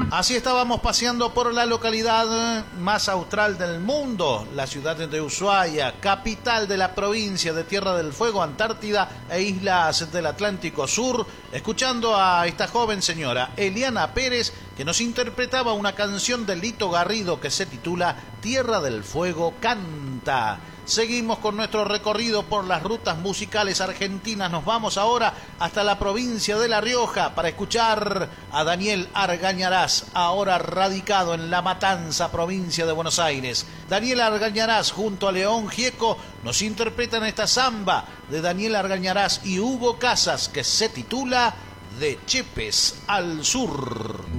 Así estábamos paseando por la localidad más austral del mundo, la ciudad de Ushuaia, capital de la provincia de Tierra del Fuego, Antártida e islas del Atlántico Sur, escuchando a esta joven señora, Eliana Pérez, que nos interpretaba una canción de Lito Garrido que se titula Tierra del Fuego canta. Seguimos con nuestro recorrido por las rutas musicales argentinas. Nos vamos ahora hasta la provincia de La Rioja para escuchar a Daniel Argañarás, ahora radicado en La Matanza, provincia de Buenos Aires. Daniel Argañarás junto a León Gieco nos interpretan esta samba de Daniel Argañarás y Hugo Casas que se titula De Chepes al Sur.